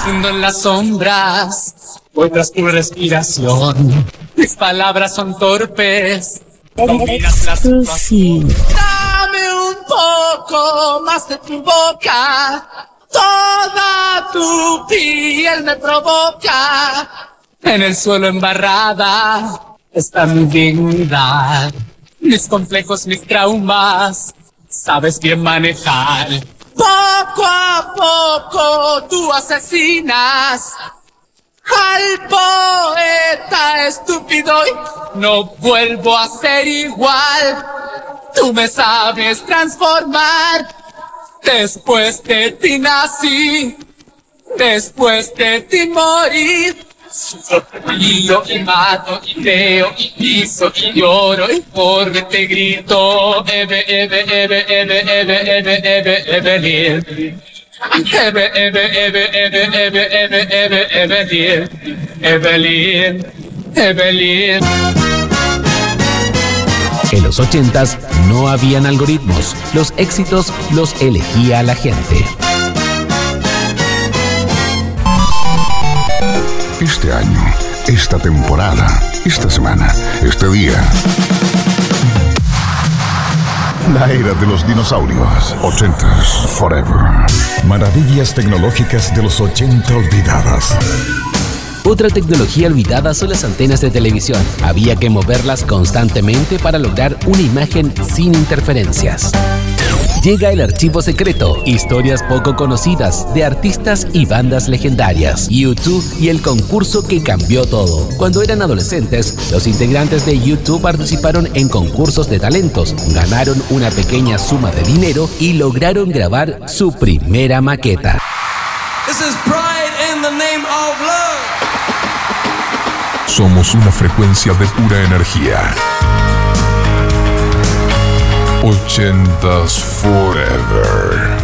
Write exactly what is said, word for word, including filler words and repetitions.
fundo en las sombras, voy tras tu respiración. Mis palabras son torpes, dominas la situación. Dame un poco más de tu boca, toda tu piel me provoca. En el suelo embarrada está mi dignidad, mis complejos, mis traumas, sabes bien manejar. Poco a poco tú asesinas al poeta estúpido y no vuelvo a ser igual. Tú me sabes transformar. Después de ti nací, después de ti morí. Sufro peligro y mato y creo y piso y lloro y por que te grito Eve, Eve, Eve, Eve, Eve, Eve, Eve, Evelyn. Eve, Eve, Eve, Eve, Eve, Eve, Eve, Evelyn. Evelyn, Evelyn. En los ochentas no habían algoritmos, los éxitos los elegía la gente. Este año, esta temporada, esta semana, este día. La era de los dinosaurios. ochentas Forever. Maravillas tecnológicas de los ochenta olvidadas. Otra tecnología olvidada son las antenas de televisión. Había que moverlas constantemente para lograr una imagen sin interferencias. Llega el archivo secreto, historias poco conocidas de artistas y bandas legendarias, YouTube y el concurso que cambió todo. Cuando eran adolescentes, los integrantes de YouTube participaron en concursos de talentos, ganaron una pequeña suma de dinero y lograron grabar su primera maqueta. This is Pride in the Name of Love. Somos una frecuencia de pura energía. Ochentas Forever.